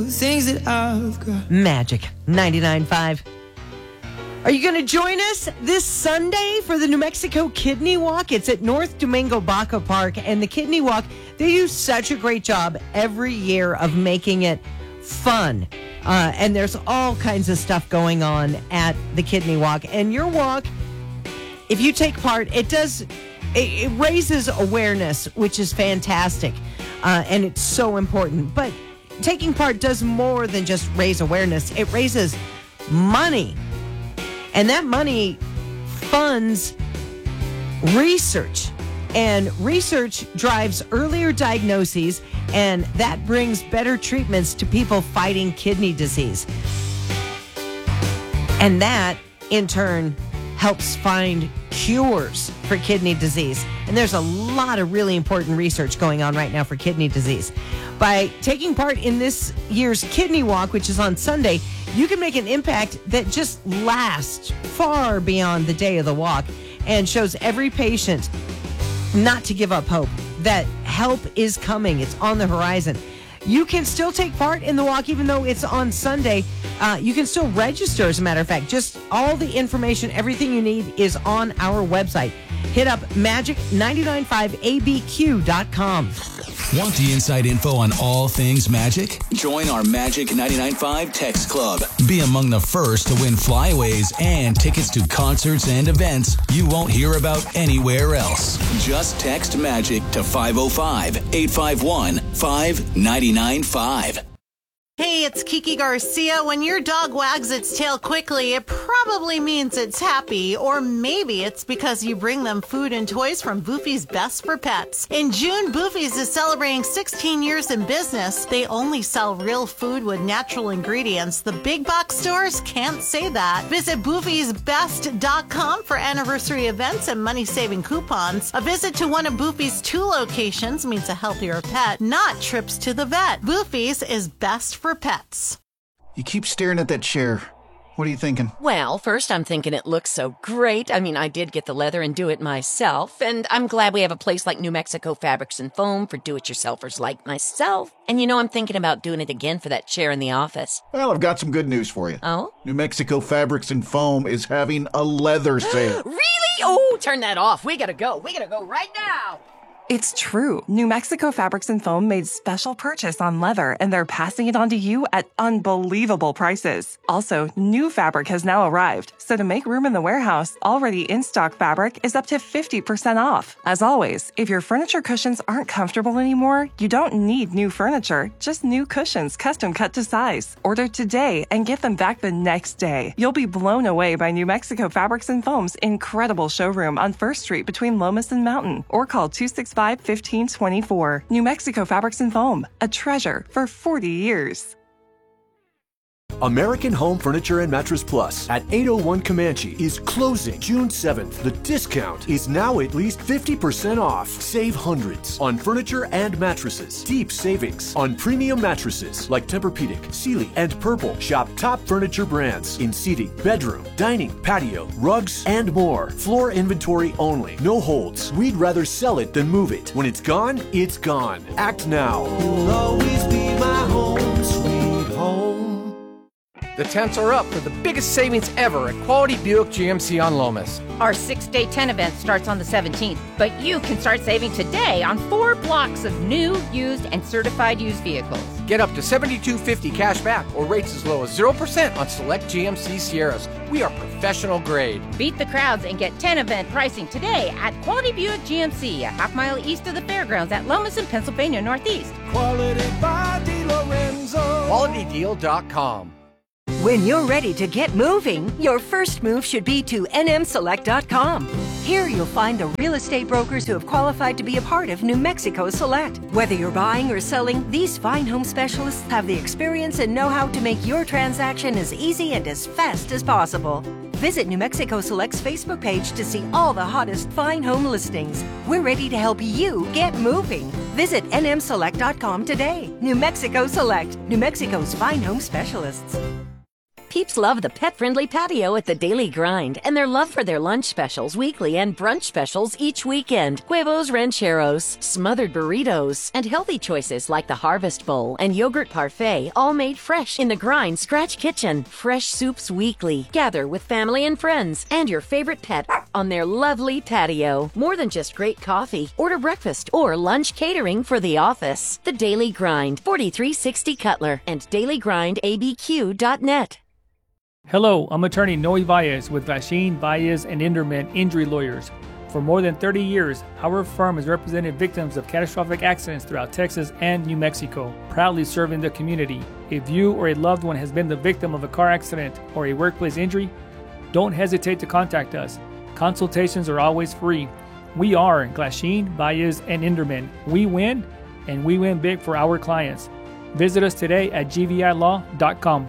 Things that I've got. Magic 99.5. Are you going to join us this Sunday for the New Mexico Kidney Walk? It's at North Domingo Baca Park, and the Kidney Walk, they do such a great job every year of making it fun. And there's all kinds of stuff going on at the Kidney Walk. And your walk, if you take part, it raises awareness, which is fantastic. And it's so important. But taking part does more than just raise awareness. It raises money. And that money funds research. And research drives earlier diagnoses, and that brings better treatments to people fighting kidney disease. And that, in turn, helps find cures for kidney disease. And there's a lot of really important research going on right now for kidney disease. By taking part in this year's Kidney Walk, which is on Sunday, you can make an impact that just lasts far beyond the day of the walk and shows every patient not to give up hope, that help is coming. It's on the horizon. You can still take part in the walk even though it's on Sunday. You can still register, as a matter of fact. Just all the information, everything you need is on our website. Hit up magic995abq.com. Want the inside info on all things Magic? Join our Magic 99.5 Text Club. Be among the first to win flyaways and tickets to concerts and events you won't hear about anywhere else. Just text Magic to 505-851-5995. Hey, it's Kiki Garcia. When your dog wags its tail quickly, it probably means it's happy, or maybe it's because you bring them food and toys from Boofy's Best for Pets. In June, Boofy's is celebrating 16 years in business. They only sell real food with natural ingredients. The big box stores can't say that. Visit Boofy'sBest.com for anniversary events and money-saving coupons. A visit to one of Boofy's 2 locations means a healthier pet, not trips to the vet. Boofy's is best for pets. You keep staring at that chair. What are you thinking? Well, first I'm thinking it looks so great. I mean, I did get the leather and do it myself, and I'm glad we have a place like New Mexico Fabrics and Foam for do-it-yourselfers like myself. And you know, I'm thinking about doing it again for that chair in the office. Well, I've got some good news for you. Oh? New Mexico Fabrics and Foam is having a leather sale. Really? Oh, turn that off. We gotta go. We gotta go right now. It's true. New Mexico Fabrics and Foam made special purchase on leather, and they're passing it on to you at unbelievable prices. Also, new fabric has now arrived, so to make room in the warehouse, already in-stock fabric is up to 50% off. As always, if your furniture cushions aren't comfortable anymore, you don't need new furniture, just new cushions custom cut to size. Order today and get them back the next day. You'll be blown away by New Mexico Fabrics and Foam's incredible showroom on 1st Street between Lomas and Mountain, or call 265-1524. New Mexico Fabrics and Foam, a treasure for 40 years. American Home Furniture and Mattress Plus at 801 Comanche is closing June 7th. The discount is now at least 50% off. Save hundreds on furniture and mattresses. Deep savings on premium mattresses like Tempur-Pedic, Sealy, and Purple. Shop top furniture brands in seating, bedroom, dining, patio, rugs, and more. Floor inventory only. No holds. We'd rather sell it than move it. When it's gone, it's gone. Act now. You'll always be my home, sweet home. The tents are up for the biggest savings ever at Quality Buick GMC on Lomas. Our 6-day tent event starts on the 17th, but you can start saving today on 4 blocks of new, used, and certified used vehicles. Get up to $72.50 cash back or rates as low as 0% on select GMC Sierras. We are professional grade. Beat the crowds and get tent event pricing today at Quality Buick GMC, a half-mile east of the fairgrounds at Lomas in Pennsylvania Northeast. Quality by DiLorenzo. QualityDeal.com. When you're ready to get moving, your first move should be to nmselect.com. Here you'll find the real estate brokers who have qualified to be a part of New Mexico Select. Whether you're buying or selling, these fine home specialists have the experience and know-how to make your transaction as easy and as fast as possible. Visit New Mexico Select's Facebook page to see all the hottest fine home listings. We're ready to help you get moving. Visit nmselect.com today. New Mexico Select, New Mexico's fine home specialists. Peeps love the pet-friendly patio at the Daily Grind, and their love for their lunch specials weekly and brunch specials each weekend. Huevos rancheros, smothered burritos, and healthy choices like the Harvest Bowl and Yogurt Parfait, all made fresh in the Grind Scratch Kitchen. Fresh soups weekly. Gather with family and friends and your favorite pet on their lovely patio. More than just great coffee. Order breakfast or lunch catering for the office. The Daily Grind, 4360 Cutler, and dailygrindabq.net. Hello, I'm attorney Noe Valles with Glasheen, Valles, and Inderman Injury Lawyers. For more than 30 years, our firm has represented victims of catastrophic accidents throughout Texas and New Mexico, proudly serving the community. If you or a loved one has been the victim of a car accident or a workplace injury, don't hesitate to contact us. Consultations are always free. We are Glasheen, Valles, and Inderman. We win, and we win big for our clients. Visit us today at gvilaw.com.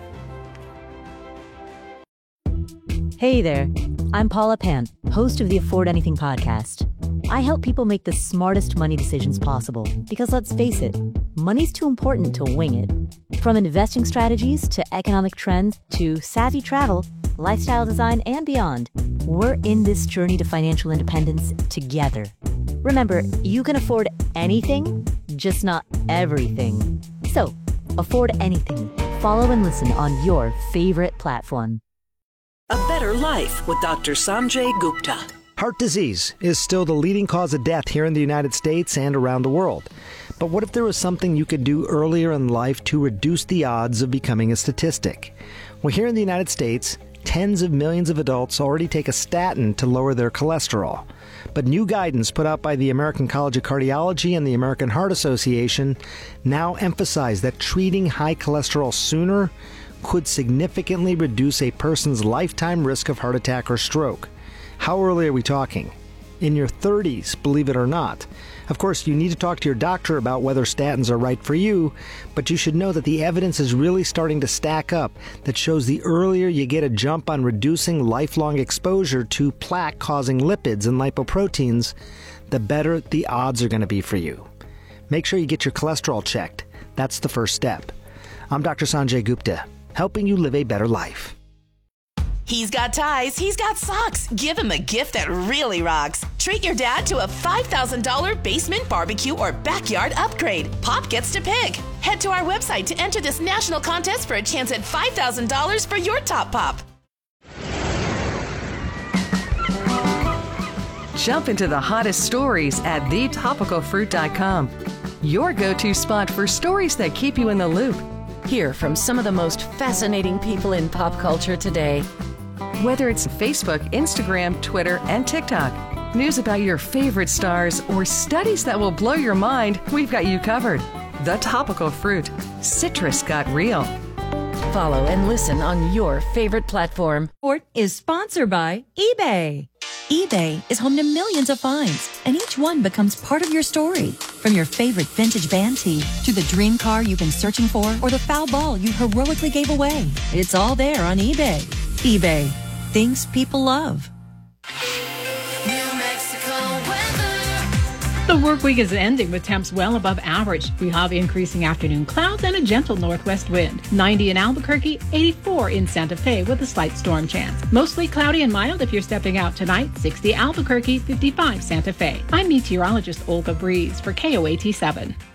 Hey there, I'm Paula Pan, host of the Afford Anything podcast. I help people make the smartest money decisions possible because, let's face it, money's too important to wing it. From investing strategies to economic trends to savvy travel, lifestyle design, and beyond, we're in this journey to financial independence together. Remember, you can afford anything, just not everything. So, afford anything. Follow and listen on your favorite platform. A Better Life with Dr. Sanjay Gupta. Heart disease is still the leading cause of death here in the United States and around the world. But what if there was something you could do earlier in life to reduce the odds of becoming a statistic? Well, here in the United States, tens of millions of adults already take a statin to lower their cholesterol. But new guidance put out by the American College of Cardiology and the American Heart Association now emphasize that treating high cholesterol sooner could significantly reduce a person's lifetime risk of heart attack or stroke. How early are we talking? In your 30s, believe it or not. Of course, you need to talk to your doctor about whether statins are right for you, but you should know that the evidence is really starting to stack up that shows the earlier you get a jump on reducing lifelong exposure to plaque-causing lipids and lipoproteins, the better the odds are going to be for you. Make sure you get your cholesterol checked. That's the first step. I'm Dr. Sanjay Gupta, helping you live a better life. He's got ties, he's got socks. Give him a gift that really rocks. Treat your dad to a $5,000 basement barbecue or backyard upgrade. Pop gets to pick. Head to our website to enter this national contest for a chance at $5,000 for your top pop. Jump into the hottest stories at thetopicalfruit.com. Your go-to spot for stories that keep you in the loop. Hear from some of the most fascinating people in pop culture today. Whether it's Facebook, Instagram, Twitter, and TikTok, news about your favorite stars, or studies that will blow your mind, we've got you covered. The Topical Fruit. Citrus got real. Follow and listen on your favorite platform. Sport is sponsored by eBay. eBay is home to millions of finds, and each one becomes part of your story. From your favorite vintage band tee to the dream car you've been searching for or the foul ball you heroically gave away. It's all there on eBay. eBay. Things people love. The work week is ending with temps well above average. We have increasing afternoon clouds and a gentle northwest wind. 90 in Albuquerque, 84 in Santa Fe with a slight storm chance. Mostly cloudy and mild if you're stepping out tonight. 60 Albuquerque, 55 Santa Fe. I'm meteorologist Olga Breeze for KOAT 7.